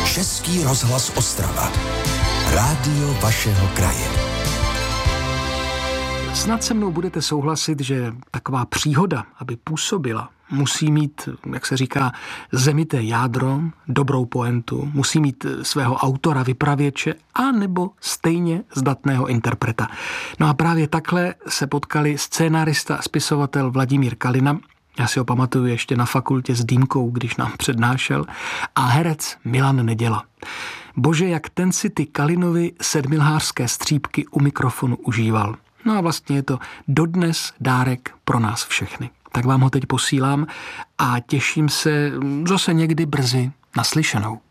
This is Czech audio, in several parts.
Český rozhlas Ostrava. Rádio vašeho kraje. Snad se mnou budete souhlasit, že taková příhoda, aby působila, musí mít, jak se říká, zemité jádro, dobrou pointu, musí mít svého autora, vypravěče a nebo stejně zdatného interpreta. No a právě takhle se potkali scénárista a spisovatel Vladimír Kalina, já si ho pamatuju ještě na fakultě s Dýmkou, když nám přednášel, a herec Milan Neděla. Bože, jak ten si ty Kalinovi sedmilhářské střípky u mikrofonu užíval. No a vlastně je to dodnes dárek pro nás všechny. Tak vám ho teď posílám a těším se zase někdy brzy naslyšenou.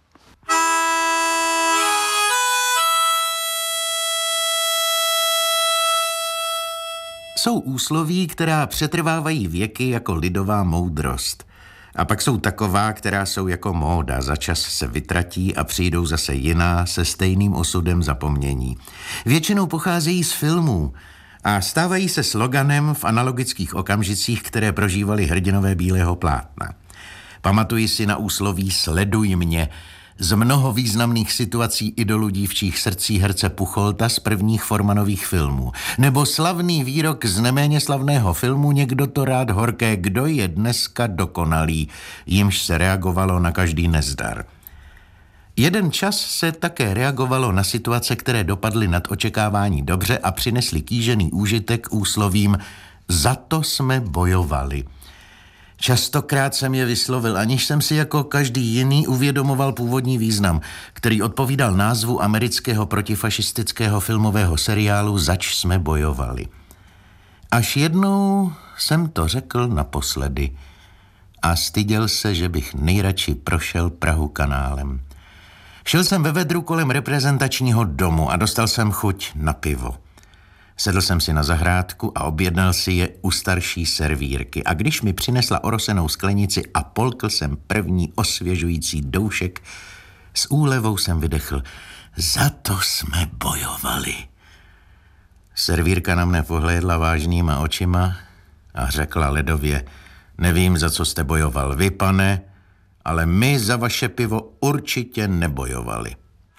Jsou úsloví, která přetrvávají věky jako lidová moudrost. A pak jsou taková, která jsou jako móda, za čas se vytratí a přijdou zase jiná se stejným osudem zapomnění. Většinou pocházejí z filmů a stávají se sloganem v analogických okamžicích, které prožívali hrdinové bílého plátna. Pamatuji si na úsloví Sleduj mě z mnoho významných situací idolů dívčích srdcí herce Pucholta z prvních Formanových filmů. Nebo slavný výrok z neméně slavného filmu Někdo to rád horké, kdo je dneska dokonalý, jimž se reagovalo na každý nezdar. Jeden čas se také reagovalo na situace, které dopadly nad očekávání dobře a přinesly kýžený úžitek úslovím Za to jsme bojovali. Častokrát jsem je vyslovil, aniž jsem si jako každý jiný uvědomoval původní význam, který odpovídal názvu amerického protifašistického filmového seriálu Zač jsme bojovali. Až jednou jsem to řekl naposledy a styděl se, že bych nejradši prošel Prahu kanálem. Šel jsem ve vedru kolem reprezentačního domu a dostal jsem chuť na pivo. Sedl jsem si na zahrádku a objednal si je u starší servírky. A když mi přinesla orosenou sklenici a polkl jsem první osvěžující doušek, s úlevou jsem vydechl. Za to jsme bojovali. Servírka na mne pohlédla vážnýma očima a řekla ledově, nevím, za co jste bojoval vy, pane, ale my za vaše pivo určitě nebojovali.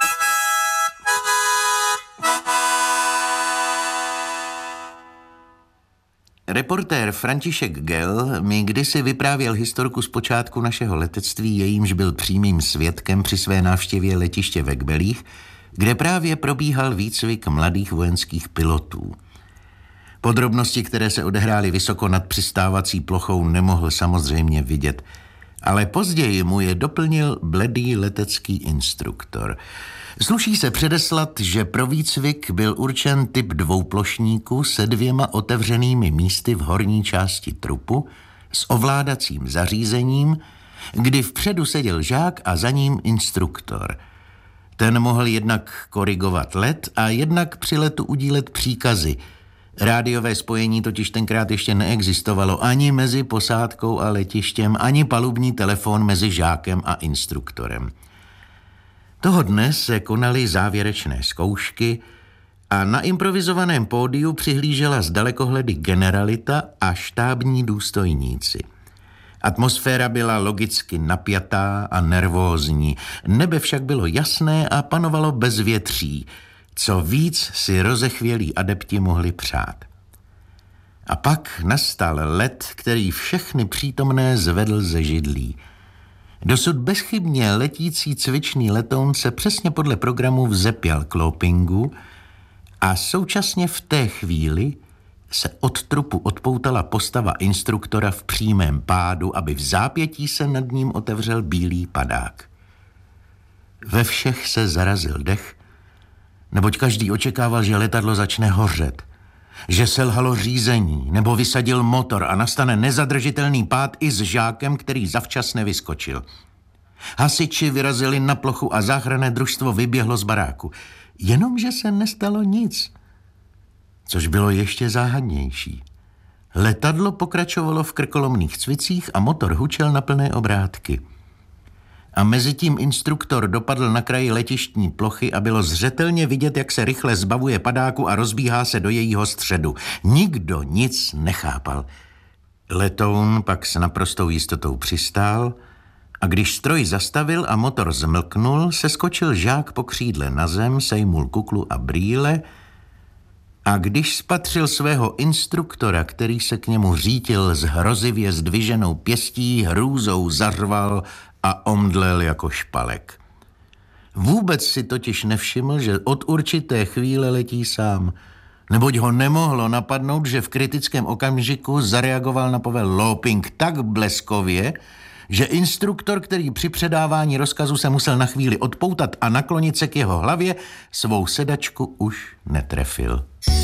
Reportér František Gell mi kdysi vyprávěl historku z počátku našeho letectví, jejímž byl přímým svědkem při své návštěvě letiště ve Kbelích, kde právě probíhal výcvik mladých vojenských pilotů. Podrobnosti, které se odehrály vysoko nad přistávací plochou, nemohl samozřejmě vidět, ale později mu je doplnil bledý letecký instruktor. Sluší se předeslat, že pro výcvik byl určen typ dvouplošníku se 2 otevřenými místy v horní části trupu s ovládacím zařízením, kdy vpředu seděl žák a za ním instruktor. Ten mohl jednak korigovat let a jednak při letu udílet příkazy. Rádiové spojení totiž tenkrát ještě neexistovalo ani mezi posádkou a letištěm, ani palubní telefon mezi žákem a instruktorem. Toho dne se konaly závěrečné zkoušky a na improvizovaném pódiu přihlížela z dalekohledy generalita a štábní důstojníci. Atmosféra byla logicky napjatá a nervózní, nebe však bylo jasné a panovalo bezvětří, co víc si rozechvělí adepti mohli přát. A pak nastal let, který všechny přítomné zvedl ze židlí. Dosud bezchybně letící cvičný letoun se přesně podle programu vzepěl k loopingu a současně v té chvíli se od trupu odpoutala postava instruktora v přímém pádu, aby v zápětí se nad ním otevřel bílý padák. Ve všech se zarazil dech, neboť každý očekával, že letadlo začne hořet, že selhalo řízení nebo vysadil motor a nastane nezadržitelný pád i s žákem, který zavčas nevyskočil. Hasiči vyrazili na plochu a záchranné družstvo vyběhlo z baráku. Jenomže se nestalo nic, což bylo ještě záhadnější. Letadlo pokračovalo v krkolomných cvicích a motor hučel na plné obrátky. A mezitím instruktor dopadl na kraji letištní plochy a bylo zřetelně vidět, jak se rychle zbavuje padáku a rozbíhá se do jejího středu. Nikdo nic nechápal. Letoun pak s naprostou jistotou přistál A když stroj zastavil a motor zmlknul, seskočil žák po křídle na zem, sejmul kuklu a brýle a když spatřil svého instruktora, který se k němu řítil s hrozivě zdviženou pěstí, hrůzou zařval a omdlel jako špalek. Vůbec si totiž nevšiml, že od určité chvíle letí sám, neboť ho nemohlo napadnout, že v kritickém okamžiku zareagoval na povel Loping tak bleskově, že instruktor, který při předávání rozkazu se musel na chvíli odpoutat a naklonit se k jeho hlavě, svou sedačku už netrefil.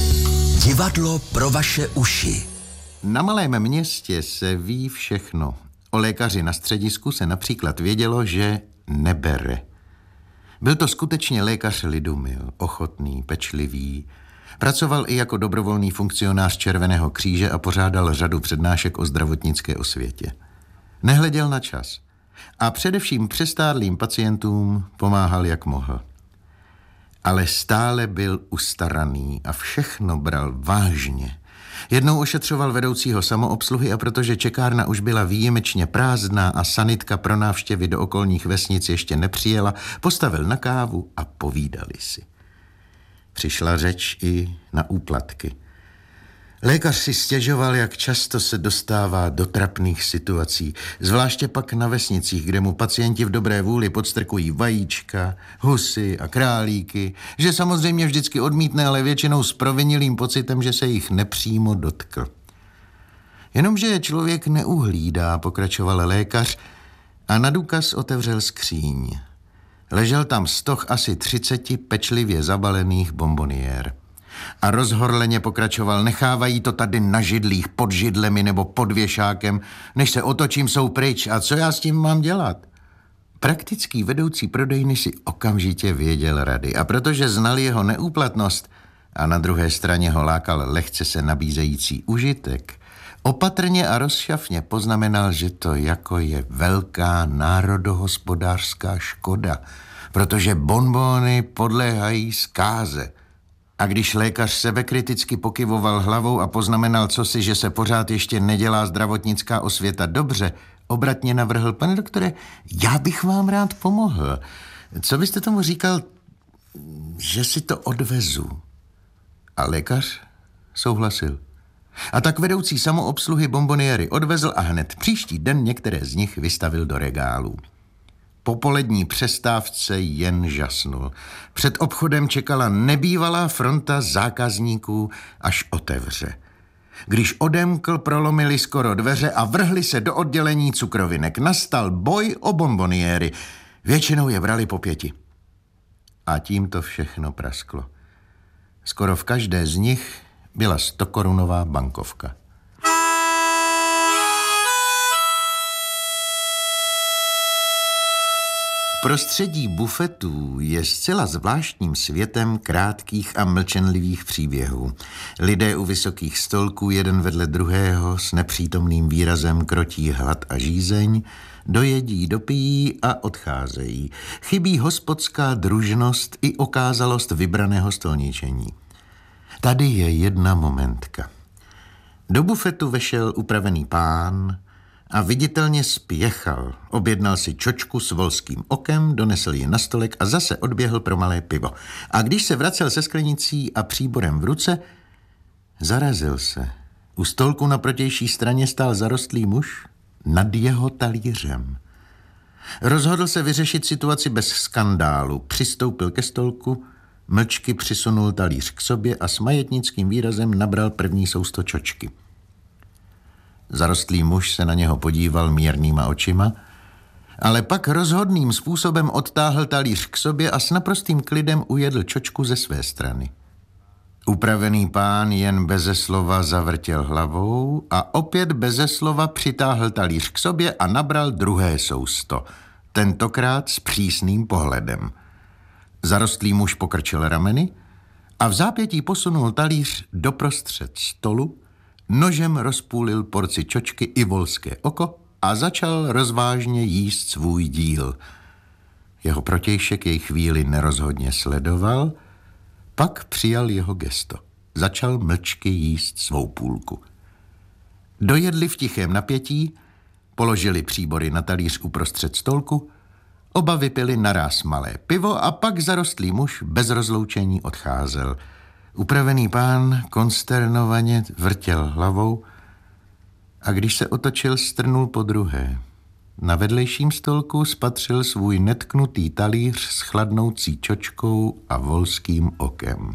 Divadlo pro vaše uši. Na malém městě se ví všechno. O lékaři na středisku se například vědělo, že nebere. Byl to skutečně lékař lidumil, ochotný, pečlivý. Pracoval i jako dobrovolný funkcionář Červeného kříže a pořádal řadu přednášek o zdravotnické osvětě. Nehleděl na čas a především přestárlým pacientům pomáhal, jak mohl. Ale stále byl ustaraný a všechno bral vážně. Jednou ošetřoval vedoucího samoobsluhy a protože čekárna už byla výjimečně prázdná a sanitka pro návštěvy do okolních vesnic ještě nepřijela, postavil na kávu a povídali si. Přišla řeč i na úplatky. Lékař si stěžoval, jak často se dostává do trapných situací, zvláště pak na vesnicích, kde mu pacienti v dobré vůli podstrkují vajíčka, husy a králíky, že samozřejmě vždycky odmítne, ale většinou s provinilým pocitem, že se jich nepřímo dotkl. Jenomže je člověk neuhlídá, pokračoval lékař a na důkaz otevřel skříň. Ležel tam stoh asi 30 pečlivě zabalených bomboniér. A rozhorleně pokračoval, nechávají to tady na židlích, pod židlemi nebo pod věšákem, než se otočím, jsou pryč. A co já s tím mám dělat? Praktický vedoucí prodejny si okamžitě věděl rady a protože znal jeho neúplatnost a na druhé straně ho lákal lehce se nabízející užitek, opatrně a rozšafně poznamenal, že to jako je velká národohospodářská škoda, protože bonbony podléhají zkáze. A když lékař sebekriticky pokyvoval hlavou a poznamenal cosi, že se pořád ještě nedělá zdravotnická osvěta dobře, obratně navrhl: pane doktore, já bych vám rád pomohl. Co byste tomu říkal, že si to odvezu? A lékař souhlasil. A tak vedoucí samoobsluhy bomboniéry odvezl a hned příští den některé z nich vystavil do regálů. Po polední přestávce jen žasnul. Před obchodem čekala nebývalá fronta zákazníků, až otevře. Když odemkl, prolomili skoro dveře a vrhli se do oddělení cukrovinek. Nastal boj o bomboniéry. Většinou je brali po 5. A tím to všechno prasklo. Skoro v každé z nich byla 100korunová bankovka. Prostředí bufetů je zcela zvláštním světem krátkých a mlčenlivých příběhů. Lidé u vysokých stolků jeden vedle druhého s nepřítomným výrazem krotí hlad a žízeň, dojedí, dopijí a odcházejí. Chybí hospodská družnost i okázalost vybraného stolničení. Tady je jedna momentka. Do bufetu vešel upravený pán a viditelně spěchal. Objednal si čočku s volským okem, donesl ji na stolek a zase odběhl pro malé pivo. A když se vracel se sklenicí a příborem v ruce, zarazil se. U stolku na protější straně stál zarostlý muž nad jeho talířem. Rozhodl se vyřešit situaci bez skandálu. Přistoupil ke stolku, mlčky přisunul talíř k sobě a s majetnickým výrazem nabral první sousto čočky. Zarostlý muž se na něho podíval mírnýma očima, ale pak rozhodným způsobem odtáhl talíř k sobě a s naprostým klidem ujedl čočku ze své strany. Upravený pán jen beze slova zavrtěl hlavou a opět beze slova přitáhl talíř k sobě a nabral druhé sousto, tentokrát s přísným pohledem. Zarostlý muž pokrčil rameny a v zápětí posunul talíř doprostřed stolu, nožem rozpůlil porci čočky i volské oko a začal rozvážně jíst svůj díl. Jeho protějšek jej chvíli nerozhodně sledoval, pak přijal jeho gesto. Začal mlčky jíst svou půlku. Dojedli v tichém napětí, Položili příbory na talíř uprostřed stolku, oba vypili naráz malé pivo a pak zarostlý muž bez rozloučení odcházel. Upravený pán konsternovaně vrtěl hlavou a když se otočil, strnul podruhé. Na vedlejším stolku spatřil svůj netknutý talíř s chladnoucí čočkou a volským okem.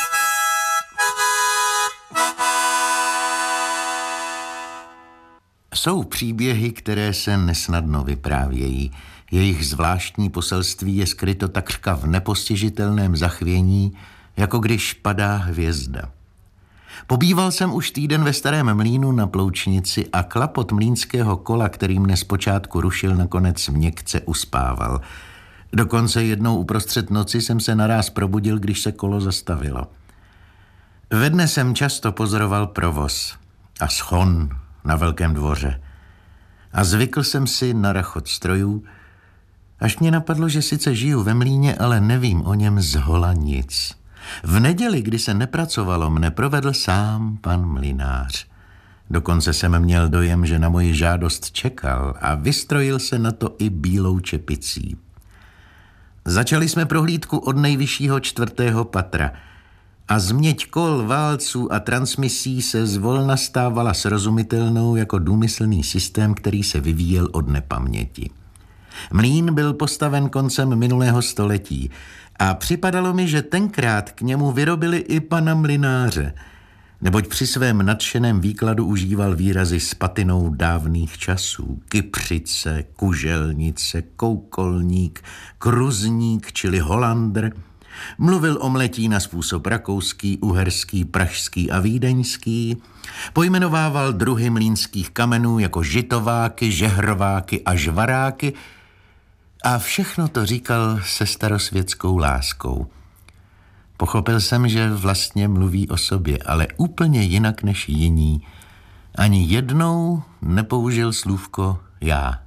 Jsou příběhy, které se nesnadno vyprávějí. Jejich zvláštní poselství je skryto takřka v nepostižitelném zachvění, jako když padá hvězda. Pobýval jsem už týden ve Starém Mlýnu na Ploučnici a klapot mlýnského kola, který mne zpočátku rušil, nakonec měkce uspával. Dokonce jednou uprostřed noci jsem se naráz probudil, když se kolo zastavilo. Ve dne jsem často pozoroval provoz a schon na Velkém dvoře a zvykl jsem si na rachot strojů, až mě napadlo, že sice žiju ve mlýně, ale nevím o něm zhola nic. V neděli, kdy se nepracovalo, mne provedl sám pan mlynář. Dokonce jsem měl dojem, že na moji žádost čekal a vystrojil se na to i bílou čepicí. Začali jsme prohlídku od nejvyššího 4. patra a změť kol, válců a transmisí se zvolna stávala srozumitelnou jako důmyslný systém, který se vyvíjel od nepaměti. Mlýn byl postaven koncem minulého století a připadalo mi, že tenkrát k němu vyrobili i pana mlynáře, neboť při svém nadšeném výkladu užíval výrazy s patinou dávných časů. Kypřice, kuželnice, koukolník, kruzník, čili holandr. Mluvil o mletí na způsob rakouský, uherský, pražský a vídeňský. Pojmenovával druhy mlýnských kamenů jako žitováky, žehrováky a žvaráky a všechno to říkal se starosvětskou láskou. Pochopil jsem, že vlastně mluví o sobě, ale úplně jinak než jiní. Ani jednou nepoužil slůvko já.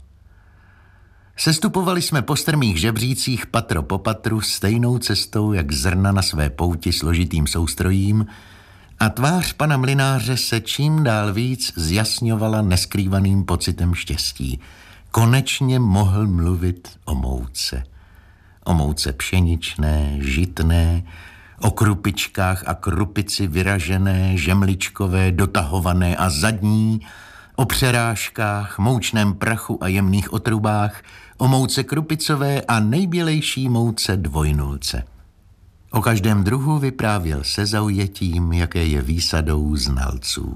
Sestupovali jsme po strmých žebřících patro po patru stejnou cestou, jak zrna na své pouti složitým soustrojím a tvář pana mlynáře se čím dál víc zjasňovala neskrývaným pocitem štěstí. Konečně mohl mluvit o mouce. O mouce pšeničné, žitné, o krupičkách a krupici vyražené, žemličkové, dotahované a zadní, o přerážkách, moučném prachu a jemných otrubách, o mouce krupicové a nejbělejší mouce dvojnulce. O každém druhu vyprávěl se zaujetím, jaké je výsadou znalců.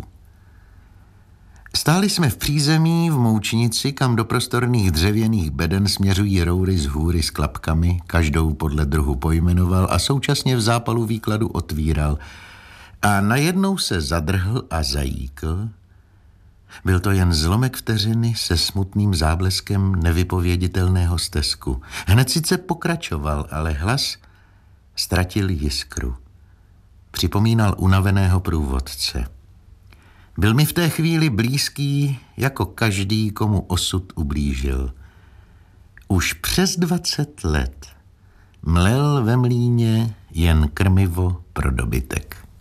Stáli jsme v přízemí v Moučnici, kam do prostorných dřevěných beden směřují roury z hůry s klapkami, každou podle druhu pojmenoval a současně v zápalu výkladu otvíral. A najednou se zadrhl a zajíkl. Byl to jen zlomek vteřiny se smutným zábleskem nevypověditelného stesku. Hned sice pokračoval, ale hlas ztratil jiskru. Připomínal unaveného průvodce. Byl mi v té chvíli blízký jako každý, komu osud ublížil. Už přes 20 let mlel ve mlýně jen krmivo pro dobytek.